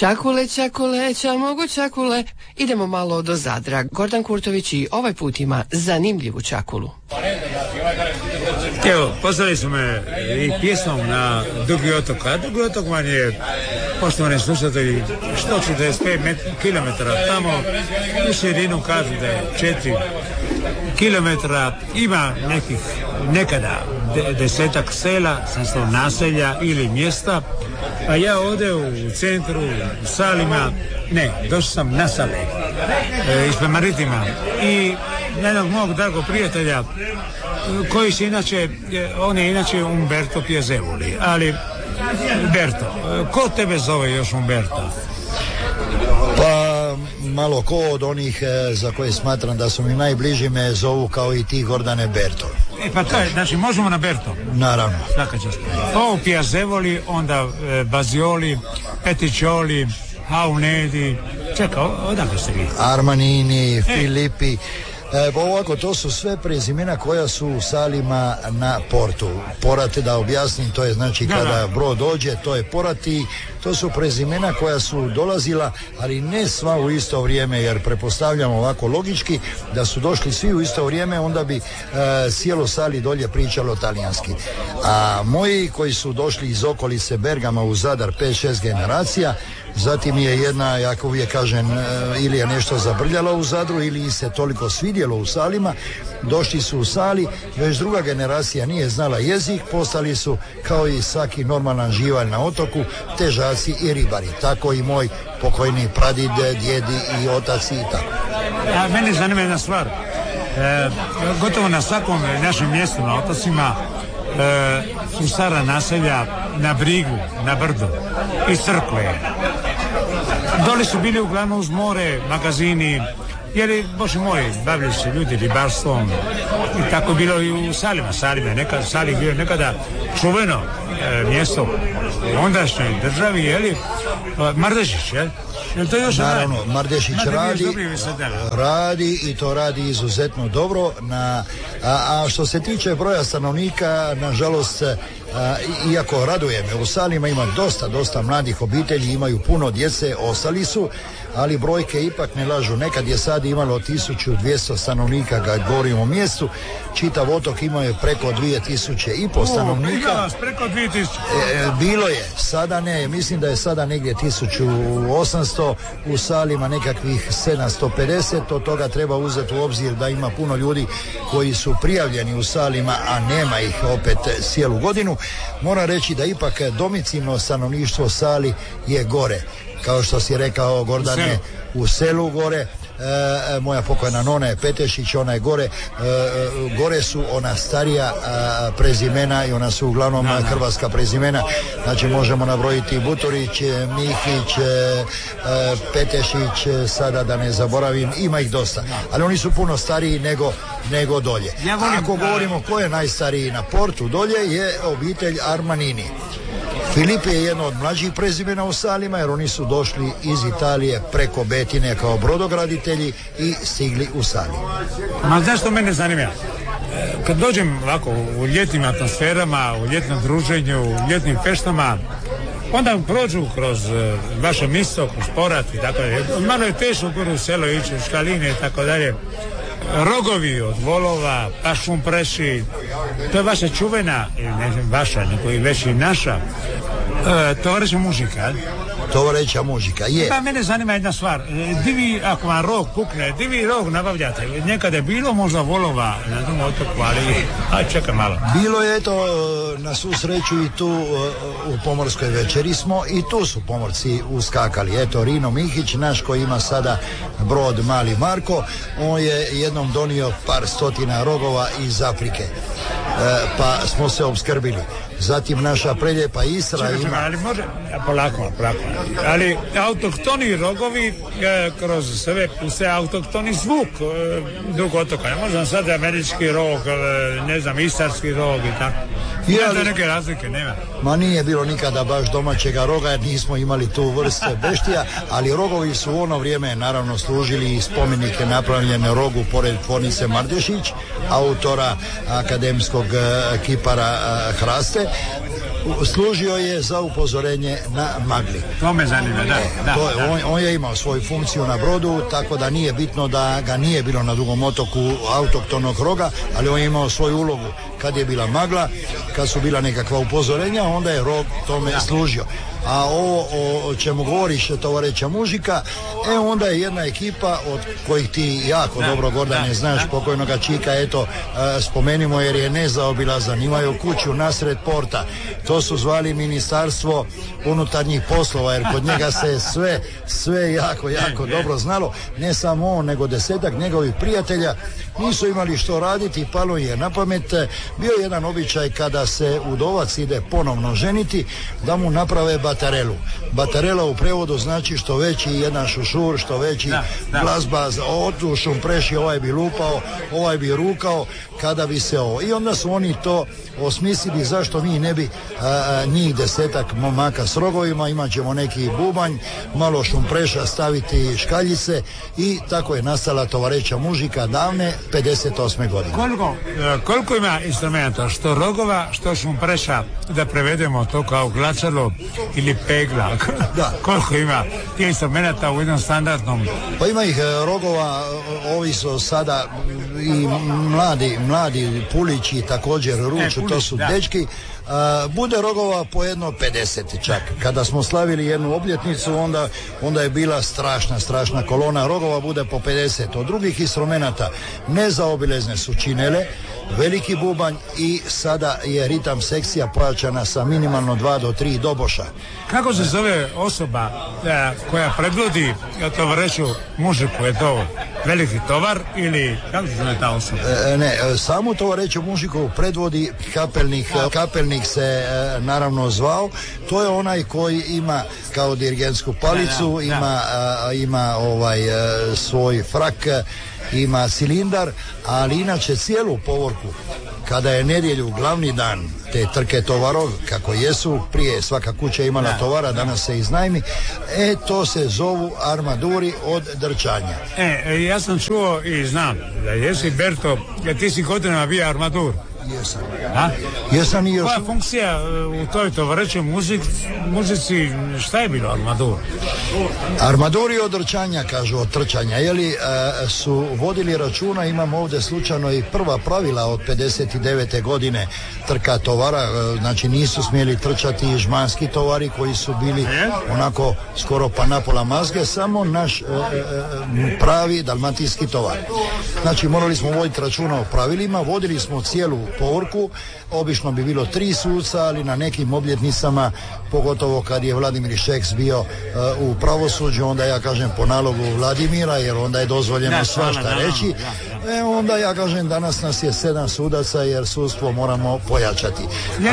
Čakule, čakule, mogu čakule. Idemo malo do Zadra. Gordan Kurtović i ovaj put ima zanimljivu čakulu. Evo, poslali su me i pjesmom na Dugi otok, a Dugi otok vam je, poštovani slušatelji, 145 km tamo, u širinu kažu da je 4 kilometra, ima nekada 10-ak sela, naselja ili mjesta, a ja ovdje u centru, u Salima, došao sam na Sale, ispred Maritima, i jednog mog dragog prijatelja, koji se inače, on je inače Umberto Piazevoli, ali Umberto, ko tebe zove još Umberto? Pa malo ko od onih za koje smatram da su mi najbliži me zovu kao i ti, Gordane, Berto. Pa to je, znači možemo na Berto? Naravno. Svaka čast. Ovo Piazevoli, onda Bazioli, Peticcioli, Haunedi, čekaj, odakle ste vi? Armanini, Filippi. Ovako, to su sve prezimena koja su u Salima na portu. Porate, da objasnim, to je znači kada brod dođe, to je porati. To su prezimena koja su dolazila, ali ne sva u isto vrijeme, jer prepostavljamo ovako logički da su došli svi u isto vrijeme, onda bi cijelo Sali dolje pričalo talijanski. A moji koji su došli iz okolice Bergama u Zadar, 5-6 generacija, zatim je jedna, jako uvijek kažem, ili je nešto zabrljalo u Zadru, ili se toliko svidjelo u Salima, došli su u Sali, već druga generacija nije znala jezik, postali su kao i svaki normalan živalj na otoku, težaci i ribari. Tako i moj pokojni pradid, djedi i otaci i tako. A mene zanima jedna stvar. Gotovo na svakom našem mjestu na otocima su stara naselja na brigu, na brdu i crkve. Dole su bili uglavnom uz more, magazini, jer, bože moj, bavili su ljudi ribarstvom i tako bilo i u Salima. Sali bio nekada čuveno mjesto u ondašnjoj državi, jeli, Mardešić, jel? Jel to još naravno, Mardešić radi i to radi izuzetno dobro. A što se tiče broja stanovnika, nažalost, iako raduje me, u Salima ima dosta mladih obitelji, imaju puno djece, ostali su, ali brojke ipak ne lažu. Nekad je sad imalo 1200 stanovnika, kad govorimo o mjestu, čitav otok imao je preko 2500 stanovnika. Preko 2000. Bilo je, sada ne, mislim da je sada negdje 1800, u Salima nekakvih 750, od toga treba uzeti u obzir da ima puno ljudi koji su prijavljeni u Salima, a nema ih opet cijelu godinu. Moram reći da ipak domicilno stanovništvo Sali je gore. Kao što si rekao, Gordane, u selu gore. Moja pokojna nona je Petešić, ona je gore. Gore su ona starija prezimena i ona su uglavnom hrvatska prezimena. Znači možemo nabrojiti Buturić, Mihić, Petešić, sada da ne zaboravim, ima ih dosta. Ali oni su puno stariji nego dolje. Ako govorimo ko je najstariji na portu, dolje je obitelj Armanini. Filippi je jedno od mlađih prezimena u Salima, jer oni su došli iz Italije preko Betine kao brodograditelji i stigli u Sali. Ma znaš što mene zanima? Kad dođem ovako u ljetnim atmosferama, u ljetnom druženju, u ljetnim feštama, onda prođu kroz vaše mjesto, kroz Porat i tako dalje. Malo je teško u selo ići, u Škaline i tako dalje. Rogovi od volova, pašum preši, to je vaša čuvena, ne vaša, nego i već i naša, tovareća mužika. Tovareća mužika, je. Pa mene zanima jedna stvar, divi, ako vam rog pukne, divi rog nabavljate, nekada je bilo možda volova na drugom otoku, ali čekaj malo. Bilo je, eto, na svu sreću i tu u pomorskoj večeri smo i tu su pomorci uskakali. Eto, Rino Mihić, naš koji ima sada brod Mali Marko, on je jednom donio par stotina rogova iz Afrike, pa smo se opskrbili. Zatim naša preljepa Isra ima... Ali može, polako. Ali autohtoni rogovi kroz sve autohtoni zvuk drugog otoka. Ne možda sad američki rog, ne znam, istarski rog i tako. Ima neke razlike, nema. Ma nije bilo nikada baš domaćega roga, jer nismo imali tu vrste beštija, ali rogovi su u ono vrijeme naravno služili i spomenike napravljene rogu pored tvornice Mardešić, autora akademskog kipara Hraste. služio je za upozorenje na magli. To me zanima, da. On je imao svoju funkciju na brodu, tako da nije bitno da ga nije bilo na Dugom otoku autoktonog roga, ali on je imao svoju ulogu. Kad je bila magla, kad su bila nekakva upozorenja, onda je rog tome služio. A ovo o čemu govoriš, tovareća Mužika, onda je jedna ekipa od kojih ti jako dobro, Gordane, znaš, pokojnoga Čika, spomenimo jer je nezaobilazan, imaju kuću nasred porta. To su zvali Ministarstvo unutarnjih poslova, jer kod njega se sve jako dobro znalo. Ne samo on, nego 10-ak njegovih prijatelja nisu imali što raditi, palo je na pamet. Bio je jedan običaj kada se udovac ide ponovno ženiti, da mu naprave batarelu. Batarela u prevodu znači što veći jedan šušur, što veći glazba, otu šumpreši, ovaj bi lupao, ovaj bi rukao, kada bi se ovo. I onda su oni to osmislili zašto mi ne bi njih 10-ak momaka s rogovima, imat ćemo neki bubanj, malo šumpreša, staviti škaljice i tako je nastala tovareća Mužika davne 58. godine. Koliko ima instrumenta, što rogova, što šumpreša, da prevedemo to kao glačalo ili pegla? Da. Koliko ima tih instrumenta u jednom standardnom? Pa ima ih rogova, ovi su sada i mladi pulići, također ruču, to su dečki. Bude rogova po jedno 50 čak. Kada smo slavili jednu obljetnicu, onda je bila strašna kolona rogova, bude po 50. Od drugih instrumenata nezaobilazne su činele, veliki bubanj i sada je ritam sekcija pojačana sa minimalno 2 do 3 doboša. Kako se zove osoba koja predvodi tovareću Mužiku? Je to veliki tovar ili kako se zove ta osoba? Ne, samu tovareću Mužiku predvodi kapelnik se naravno zvao. To je onaj koji ima kao dirigentsku palicu, ima svoj frak, ima cilindar, ali inače cijelu povorku, kada je nedjelju glavni dan te trke tovarov, kako jesu, prije svaka kuća imala tovara, danas se iznajmi, to se zovu armaduri od drčanja. Ja sam čuo i znam da jesi, Berto, ti si godinama bio armadur. Jesam. Jesam i još. Koja funkcija u toj tovarećoj muzici, šta je bilo armadur? Armaduri od drčanja, kažu, od trčanja, su vodili računa, imam ovdje slučajno i prva pravila od 59. godine trka tovara, znači nisu smjeli trčati žmanski tovari koji su bili onako skoro pa napola mazge, samo naš pravi dalmatinski tovar. Znači morali smo voditi računa o pravilima, vodili smo cijelu povorku, obično bi bilo 3 suca, ali na nekim obljetnicama, pogotovo kad je Vladimir Šeks bio u pravosuđu, onda ja kažem po nalogu Vladimira, jer onda je dozvoljeno svašta reći, onda ja kažem danas nas je 7 sudaca jer sudstvo moramo pojačati.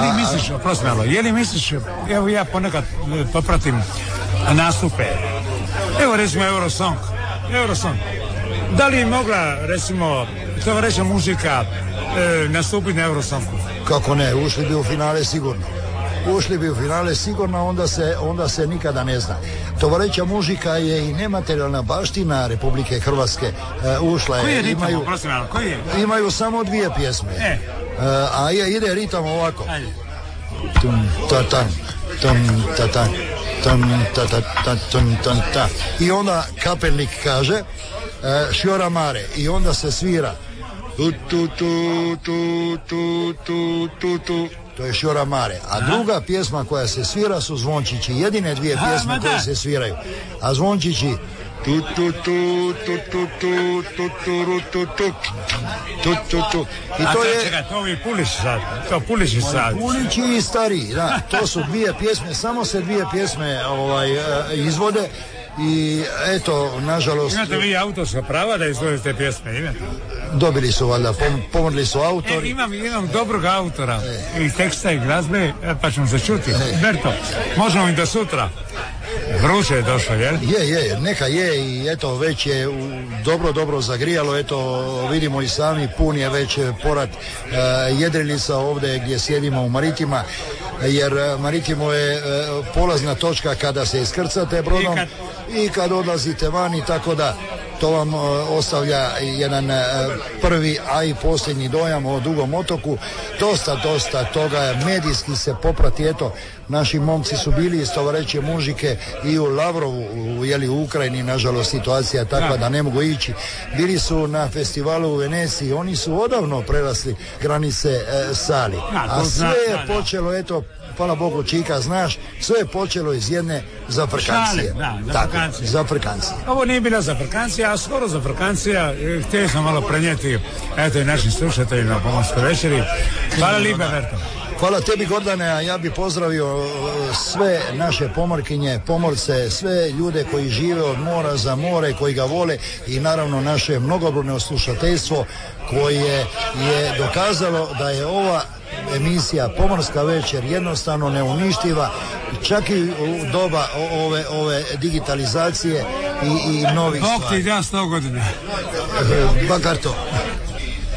Je li misliš, evo ja ponekad popratim nastupe, evo recimo Eurosong, da li mogla recimo tovareća Mužika nastupiti na Eurosongu? Kako ne, ušli bi u finale sigurno, onda se nikada ne zna. Tovareća Mužika je i nematerijalna baština Republike Hrvatske, ušla je. Koji je ritam, koji je? Imaju samo 2 pjesme. A ide ritam ovako. Tum tatan, tum tatan, tum tatan, tum tatan. I onda kapelnik kaže Šjora Mare i onda se svira tu tu tu tu tu tu tu tu. To je Šjora Mare. A druga pjesma koja se svira su zvončići. Jedine 2 pjesme koje se sviraju. A zvončići tu tu tu tu tu tu tu tu tu tu tu tu tu. I to je čekaj, to je Pulići sad. Pulići i stariji, da. To su 2 pjesme, samo se 2 pjesme izvode. I eto, nažalost... Imate vi autorska prava da izvodite te pjesme, imate? Dobili su valjda, pomogli su autori. Imam dobrog autora i teksta i glazbe, pa ćemo se čuti. Berto, možemo i do sutra. Vruće je došlo, jel? Je, neka je i eto, već je dobro zagrijalo, eto, vidimo i sami, pun je već porat jedrilica ovdje gdje sjedimo u Maritima, jer Maritimo je polazna točka kada se iskrcate brodom i kad odlazite vani, tako da to vam ostavlja jedan prvi, a i posljednji dojam o Dugom otoku. Dosta toga, medijski se poprati, eto, naši momci su bili iz Tovareće Mužike i u Lavrovu, u Ukrajini, nažalost situacija je takva da ne mogu ići. Bili su na festivalu u Veneciji, oni su odavno prerasli granice Sali. A sve je počelo, eto, hvala Bogu, Čika, znaš, sve je počelo iz jedne zafrkancije. Zafrkancije. Ovo nije bila zafrkancija, a skoro zafrkancija. Htjeli smo malo prenijeti, eto, i našim slušateljima na Pomorskoj večeri. Hvala lijepa, Verto. Hvala tebi, Gordane, a ja bih pozdravio sve naše pomorkinje, pomorce, sve ljude koji žive od mora za more, koji ga vole, i naravno naše mnogobrojno slušateljstvo koje je dokazalo da je ova emisija Pomorska večer jednostavno neuništiva, čak i u doba ove digitalizacije i novih stvari. Bog ti da 100 godina. Bakar to.